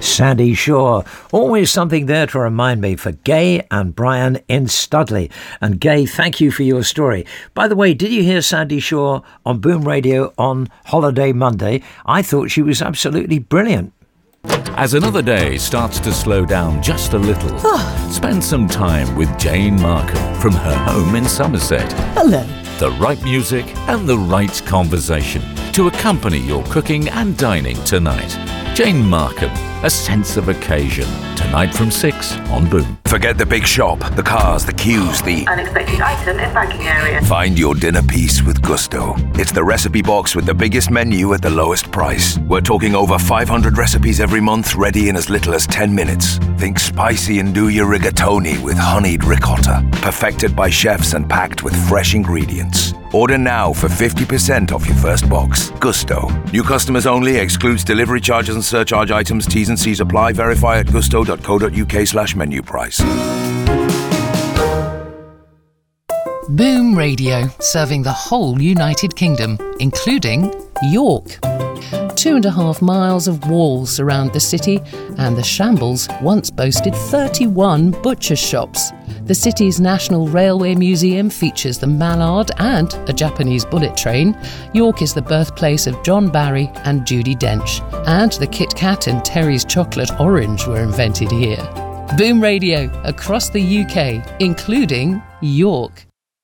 Sandy Shaw. Always something there to remind me for Gay and Brian in Studley. And Gay, thank you for your story. By the way, did you hear Sandy Shaw on Boom Radio on Holiday Monday? I thought she was absolutely brilliant. As another day starts to slow down just a little, spend some time with Jane Markham from her home in Somerset. Hello. The right music and the right conversation to accompany your cooking and dining tonight. Jane Markham, a sense of occasion. Tonight from 6 on Boom. Forget the big shop, the cars, the queues, the unexpected item in banking area. Find your dinner piece with Gusto. It's the recipe box with the biggest menu at the lowest price. We're talking over 500 recipes every month, ready in as little as 10 minutes. Think spicy andouille rigatoni with honeyed ricotta. Perfected by chefs and packed with fresh ingredients. Order now for 50% off your first box. Gusto. New customers only. Excludes delivery charges and surcharge items. T's and C's apply. Verify at gusto.co.uk/menu price. Boom Radio, serving the whole United Kingdom, including York. 2.5 miles of walls surround the city, and the Shambles once boasted 31 butcher shops. The city's National Railway Museum features the Mallard and a Japanese bullet train. York is the birthplace of John Barry and Judi Dench, and the Kit Kat and Terry's Chocolate Orange were invented here. Boom Radio, across the UK, including York.